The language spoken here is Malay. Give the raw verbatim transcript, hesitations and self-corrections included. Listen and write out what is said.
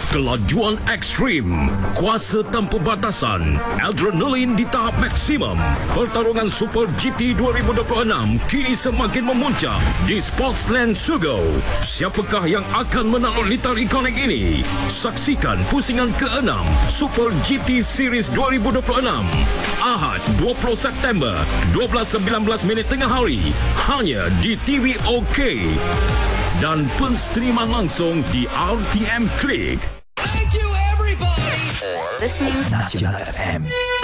Kelajuan ekstrim, kuasa tanpa batasan, adrenalin di tahap maksimum. Pertarungan Super G T dua ribu dua puluh enam kini semakin memuncak di Sportsland Sugo. Siapakah yang akan menakluk litar ikonik ini? Saksikan pusingan keenam Super G T Series dua ribu dua puluh enam Ahad dua puluh September dua belas sembilan belas minit tengah hari hanya di T V OK dan penstriman langsung di R T M Click. Thank you everybody. Listening Nasional F M.